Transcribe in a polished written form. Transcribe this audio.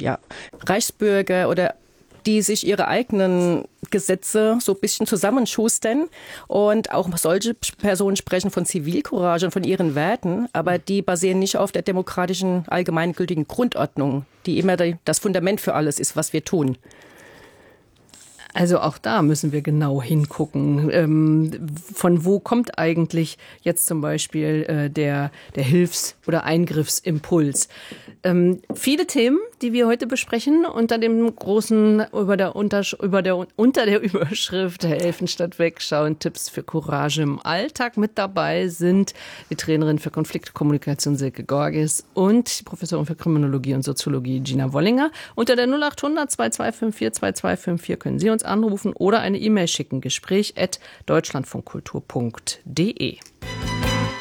Reichsbürger oder die sich ihre eigenen Gesetze so ein bisschen zusammenschustern. Und auch solche Personen sprechen von Zivilcourage und von ihren Werten, aber die basieren nicht auf der demokratischen, allgemeingültigen Grundordnung, die immer das Fundament für alles ist, was wir tun. Also auch da müssen wir genau hingucken. Von wo kommt eigentlich jetzt zum Beispiel der Hilfs- oder Eingriffsimpuls? Viele Themen, die wir heute besprechen, unter dem großen, unter der Überschrift Helfen statt Wegschauen, Tipps für Courage im Alltag. Mit dabei sind die Trainerin für Konfliktkommunikation Silke Gorges und die Professorin für Kriminologie und Soziologie Gina Wollinger. Unter der 0800 2254 2254 können Sie uns anrufen oder eine E-Mail schicken, gespräch@deutschlandfunkkultur.de.